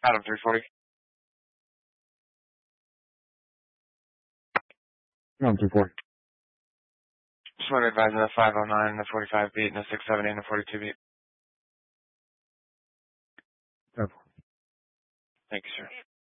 Adam 340. Adam 340. Just want to advise the 509 and the 45 beat and the 670 and the 42 beat. Okay. Thank you, sir.